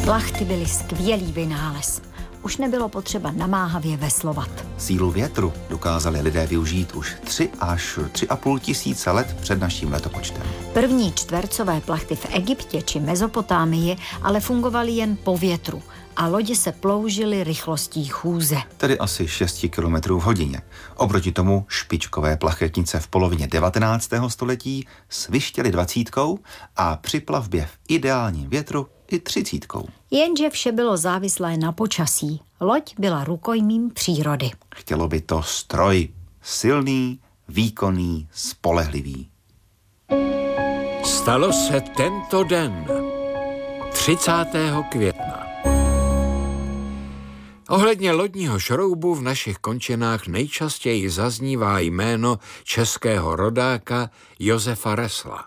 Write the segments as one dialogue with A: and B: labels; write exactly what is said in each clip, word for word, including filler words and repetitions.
A: Plachty byly skvělý vynález. Už nebylo potřeba namáhavě veslovat.
B: Sílu větru dokázali lidé využít už tři až tři a půl tisíce let před naším letopočtem.
A: První čtvercové plachty v Egyptě či Mezopotámii ale fungovaly jen po větru a lodě se ploužily rychlostí chůze.
B: Tedy asi šest kilometrů v hodině. Oproti tomu špičkové plachetnice v polovině devatenáctého století svištěly dvacítkou a při plavbě v ideálním větru i třicítkou.
A: Jenže vše bylo závislé na počasí. Loď byla rukojmím přírody.
B: Chtělo by to stroj. Silný, výkonný, spolehlivý.
C: Stalo se tento den, třicátého května. Ohledně lodního šroubu v našich končinách nejčastěji zaznívá jméno českého rodáka Josefa Ressla.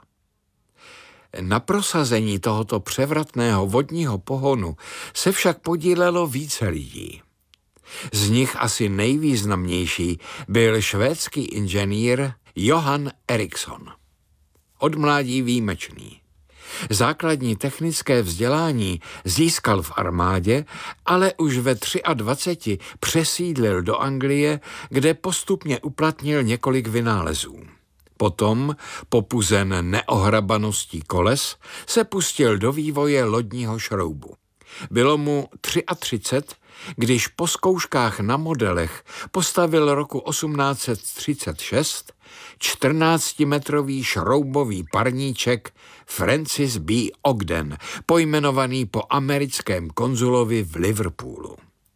C: Na prosazení tohoto převratného vodního pohonu se však podílelo více lidí. Z nich asi nejvýznamnější byl švédský inženýr Johan Eriksson. Od mládí výjimečný. Základní technické vzdělání získal v armádě, ale už ve dvaceti třech přesídlil do Anglie, kde postupně uplatnil několik vynálezů. Potom, popuzen neohrabaností koles, se pustil do vývoje lodního šroubu. Bylo mu třicet tři, když po zkouškách na modelech postavil roku osmnáct set třicet šest čtrnáctimetrový šroubový parníček Francis B. Ogden, pojmenovaný po americkém konzulovi v Liverpoolu.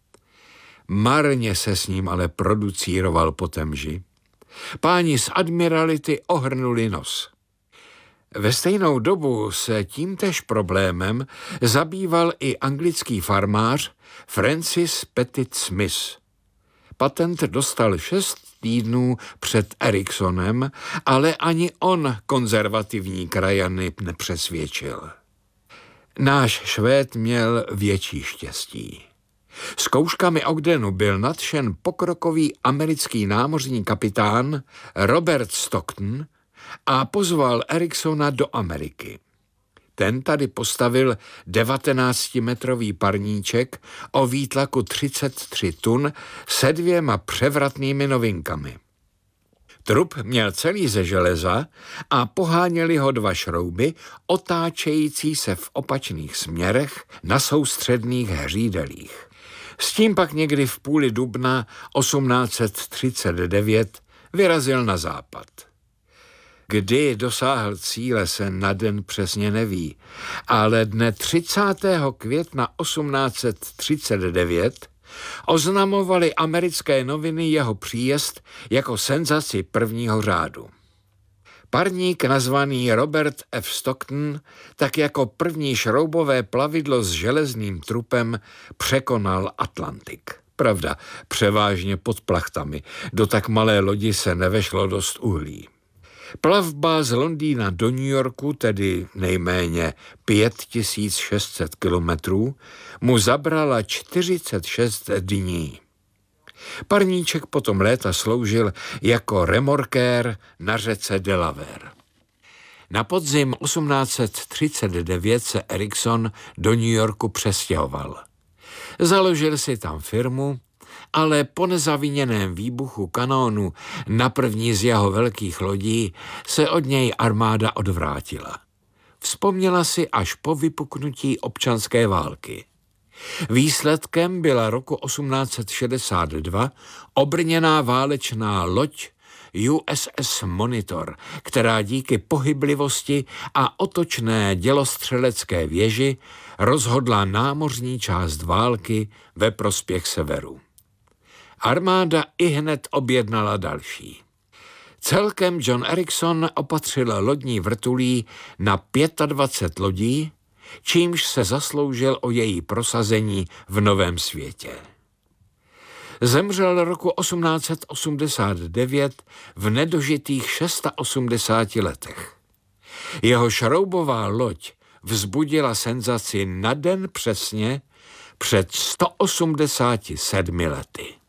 C: Marně se s ním ale producíroval po Temži. Páni z admirality ohrnuli nos. Ve stejnou dobu se tímtéž problémem zabýval i anglický farmář Francis Pettit Smith. Patent dostal šest týdnů před Erikssonem, ale ani on konzervativní krajany nepřesvědčil. Náš Švéd měl větší štěstí. Zkouškami Ogdenu byl nadšen pokrokový americký námořní kapitán Robert Stockton a pozval Erikssona do Ameriky. Ten tady postavil devatenáctimetrový parníček o výtlaku třicet tři tun se dvěma převratnými novinkami. Trup měl celý ze železa a poháněli ho dva šrouby, otáčející se v opačných směrech na soustředných hřídelích. S tím pak někdy v půli dubna osmnáct set třicet devět vyrazil na západ. Kdy dosáhl cíle, se na den přesně neví, ale dne třicátého května osmnáct set třicet devět oznamovaly americké noviny jeho příjezd jako senzaci prvního řádu. Parník nazvaný Robert F. Stockton tak jako první šroubové plavidlo s železným trupem překonal Atlantik. Pravda, převážně pod plachtami, do tak malé lodi se nevešlo dost uhlí. Plavba z Londýna do New Yorku, tedy nejméně pět tisíc šest set kilometrů, mu zabrala čtyřicet šest dní. Parníček potom léta sloužil jako remorkér na řece Delaware. Na podzim osmnáct set třicet devět se Eriksson do New Yorku přestěhoval. Založil si tam firmu, ale po nezaviněném výbuchu kanónu na první z jeho velkých lodí se od něj armáda odvrátila. Vzpomněla si až po vypuknutí občanské války. Výsledkem byla roku osmnáct set šedesát dva obrněná válečná loď U S S Monitor, která díky pohyblivosti a otočné dělostřelecké věži rozhodla námořní část války ve prospěch severu. Armáda ihned objednala další. Celkem John Eriksson opatřil lodní vrtulí na dvacet pět lodí, čímž se zasloužil o její prosazení v novém světě. Zemřel roku osmnáct set osmdesát devět v nedožitých osmdesáti šesti letech. Jeho šroubová loď vzbudila senzaci na den přesně před sto osmdesáti sedmi lety.